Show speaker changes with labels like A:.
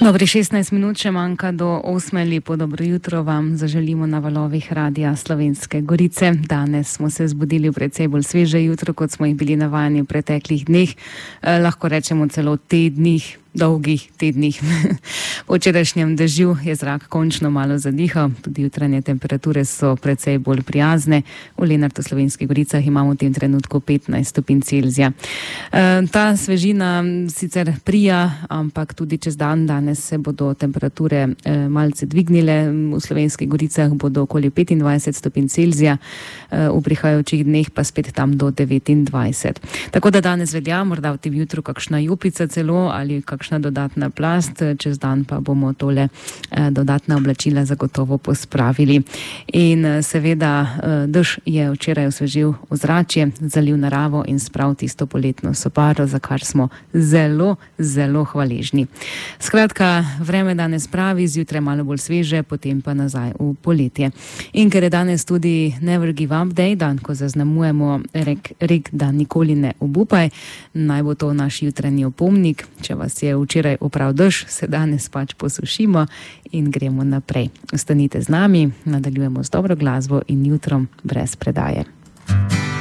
A: Dobri 16 minut še manjka do 8. Lepo dobro jutro vam zaželimo na valovih Radia Slovenske Gorice. Danes smo se zbudili v precej bolj sveže jutro, kot smo jih bili navajeni v preteklih dneh. Lahko rečemo celo tednih, dolgih tednih. Po včerajšnjem dežju je zrak končno malo zadihal, tudi jutranje temperature so precej bolj prijazne. V Lenartu v Slovenskih Goricah imamo v tem trenutku 15 stopinj Celzija. Ta svežina sicer prija, ampak tudi čez dan danes se bodo temperature malce dvignile. V Slovenskih Goricah bodo okoli 25 stopinj Celzija, v prihajajočih dneh pa spet tam do 29. Tako da danes velja morda v tem jutru kakšna jupica celo ali kakšna dodatna plast, čez dan pa bomo tole dodatna oblačila zagotovo pospravili. In seveda dež je včeraj osvežil ozračje, zalil naravo in sprav tisto poletno soparo, za kar smo zelo, zelo hvaležni. Skratka, vreme danes pravi, zjutraj malo bolj sveže, potem pa nazaj v poletje. In ker je danes tudi Never Give Up Day, dan, ko zaznamujemo rek, da nikoli ne obupaj, naj bo to naš jutranji opomnik. Če vas je včeraj opral dež, se danes pač posušimo in gremo naprej. Ostanite z nami, nadaljujemo z dobro glasbo in jutrom brez predaje.